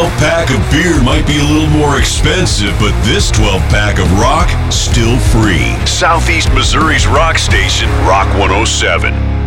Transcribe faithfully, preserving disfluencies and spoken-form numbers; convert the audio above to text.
twelve-pack of beer might be a little more expensive, but this twelve-pack of rock, still free. Southeast Missouri's rock station, Rock one oh seven.